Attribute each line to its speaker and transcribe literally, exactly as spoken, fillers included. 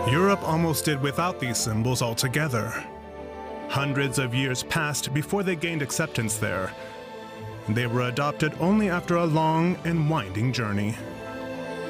Speaker 1: Europe almost did without these symbols altogether. Hundreds of years passed before they gained acceptance there. They were adopted only after a long and winding journey.